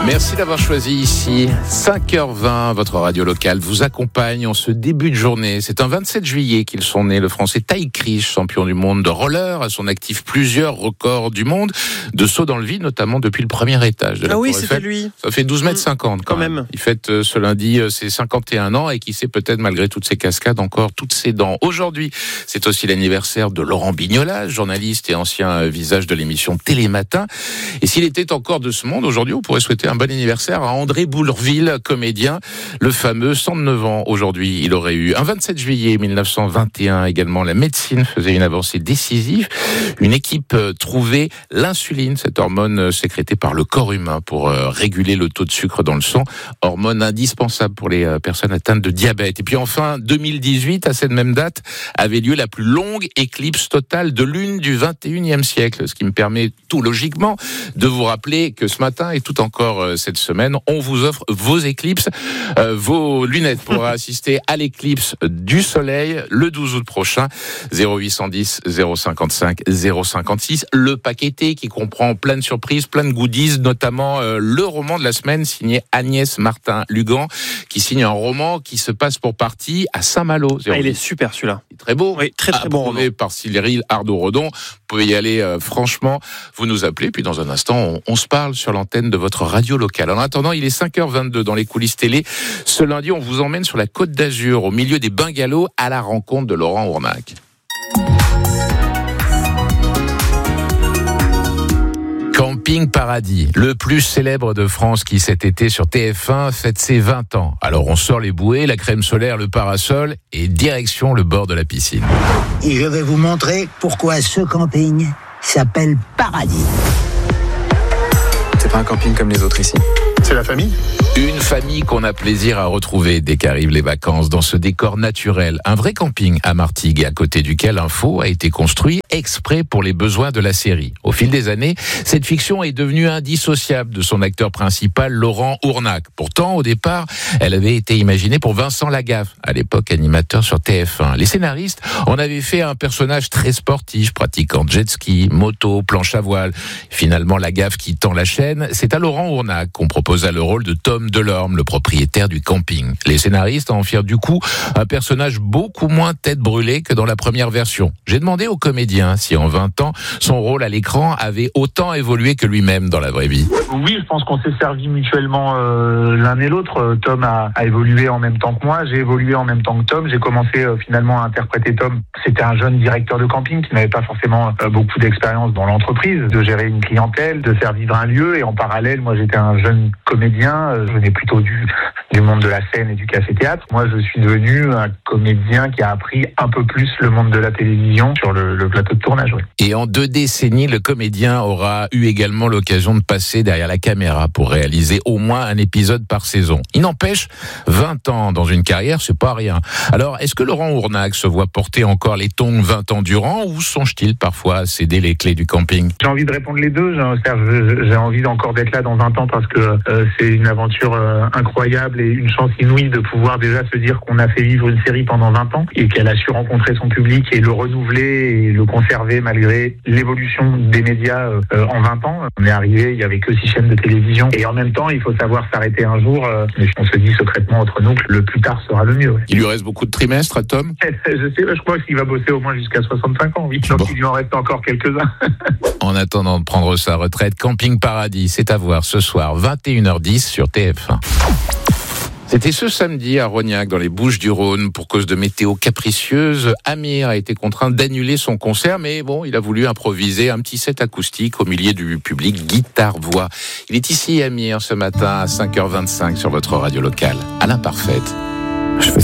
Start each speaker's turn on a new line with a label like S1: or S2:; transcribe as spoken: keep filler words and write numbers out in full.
S1: Merci d'avoir choisi ici. cinq heures vingt, votre radio locale vous accompagne en ce début de journée. C'est un vingt-sept juillet qu'ils sont nés. Le Français Ty Krish, champion du monde de roller, à son actif plusieurs records du monde, de saut dans le vide, notamment depuis le premier étage de la
S2: Ah oui,
S1: Tour
S2: c'était
S1: Eiffel.
S2: lui.
S1: Ça fait douze mètres cinquante quand,
S2: quand même. même.
S1: Il fête euh, ce lundi euh, ses cinquante et un ans et qui sait peut-être, malgré toutes ses cascades, encore toutes ses dents. Aujourd'hui, c'est aussi l'anniversaire de Laurent Bignola, journaliste et ancien euh, visage de l'émission Télématin. Et s'il était encore de ce monde, aujourd'hui, on pourrait souhaiter un bon anniversaire à André Boulreville, comédien, le fameux cent neuf ans aujourd'hui. Il aurait eu un vingt-sept juillet mille neuf cent vingt et un également. La médecine faisait une avancée décisive. Une équipe trouvait l'insuline, cette hormone sécrétée par le corps humain pour réguler le taux de sucre dans le sang, hormone indispensable pour les personnes atteintes de diabète. Et puis enfin, deux mille dix-huit, à cette même date, avait lieu la plus longue éclipse totale de lune du vingt et unième siècle, ce qui me permet tout logiquement de vous rappeler que ce matin et tout encore cette semaine, on vous offre vos éclipses, euh, vos lunettes pour assister à l'éclipse du soleil le douze août prochain. zéro huit cent dix zéro cinquante-cinq zéro cinquante-six. Le paqueté qui comprend plein de surprises, plein de goodies, notamment euh, le roman de la semaine signé Agnès Martin-Lugan, qui signe un roman qui se passe pour partie à Saint-Malo.
S2: Ah, il est super celui-là.
S1: Il est très beau.
S2: Oui, très très bon roman.
S1: Approuvé par Cyril Ardo-Rodon. Vous pouvez y aller euh, franchement, vous nous appelez, puis dans un instant, on, on se parle sur l'antenne de votre radio locale. En attendant, il est cinq heures vingt-deux dans les coulisses télé. Ce lundi, on vous emmène sur la Côte d'Azur, au milieu des bungalows, à la rencontre de Laurent Ournac. Camping Paradis, le plus célèbre de France qui cet été sur T F un fête ses vingt ans. Alors on sort les bouées, la crème solaire, le parasol et direction le bord de la piscine.
S3: Et je vais vous montrer pourquoi ce camping s'appelle Paradis.
S4: C'est pas un camping comme les autres ici.
S5: C'est la famille ?
S1: Une famille qu'on a plaisir à retrouver dès qu'arrivent les vacances dans ce décor naturel. Un vrai camping à Martigues, à côté duquel un faux a été construit exprès pour les besoins de la série. Au fil des années, cette fiction est devenue indissociable de son acteur principal, Laurent Ournac. Pourtant, au départ, elle avait été imaginée pour Vincent Lagaffe, à l'époque animateur sur T F un. Les scénaristes en avaient fait un personnage très sportif, pratiquant jet ski, moto, planche à voile. Finalement, Lagaffe quittant la chaîne, c'est à Laurent Ournac qu'on proposa le rôle de Tom Delorme, le propriétaire du camping. Les scénaristes en firent du coup un personnage beaucoup moins tête brûlée que dans la première version. J'ai demandé au comédien si en vingt ans, son rôle à l'écran avait autant évolué que lui-même dans la vraie vie.
S5: Oui, je pense qu'on s'est servi mutuellement euh, l'un et l'autre. Tom a, a évolué en même temps que moi, j'ai évolué en même temps que Tom. J'ai commencé euh, finalement à interpréter Tom. C'était un jeune directeur de camping qui n'avait pas forcément euh, beaucoup d'expérience dans l'entreprise, de gérer une clientèle, de faire vivre un lieu. Et en parallèle, moi j'étais un jeune comédien, euh, je venais plutôt du, du monde de la scène et du café-théâtre. Moi je suis devenu un comédien qui a appris un peu plus le monde de la télévision sur le, le plateau de tournage. Oui.
S1: Et en deux décennies, le comédien aura eu également l'occasion de passer derrière la caméra pour réaliser au moins un épisode par saison. Il n'empêche, vingt ans dans une carrière, c'est pas rien. Alors, est-ce que Laurent Ournac se voit porter encore les tongs vingt ans durant ou songe-t-il parfois à céder les clés du camping ?
S5: J'ai envie de répondre les deux. J'ai, j'ai envie encore d'être là dans vingt ans parce que euh, c'est une aventure euh, incroyable et une chance inouïe de pouvoir déjà se dire qu'on a fait vivre une série pendant vingt ans et qu'elle a su rencontrer son public et le renouveler et le conserver malgré l'évolution des médias euh, en vingt ans. On est arrivé, il y avait que six chaînes de télévision et en même temps, il faut savoir s'arrêter un jour. Euh, mais on se dit secrètement entre nous que le plus tard sera le mieux. Ouais.
S1: Il lui reste beaucoup de trimestres à Tom ?
S5: Je sais, je crois qu'il va bosser au moins jusqu'à soixante-cinq ans. Oui. Donc bon. Il lui en reste encore quelques-uns.
S1: En attendant de prendre sa retraite, Camping Paradis, c'est à voir ce soir, vingt et une heures dix sur T F un. C'était ce samedi à Rognac, dans les Bouches-du-Rhône. Pour cause de météo capricieuse, Amir a été contraint d'annuler son concert, mais bon, il a voulu improviser un petit set acoustique au milieu du public, guitare-voix. Il est ici, Amir, ce matin à cinq heures vingt-cinq sur votre radio locale, à l'imparfaite.
S4: Je fais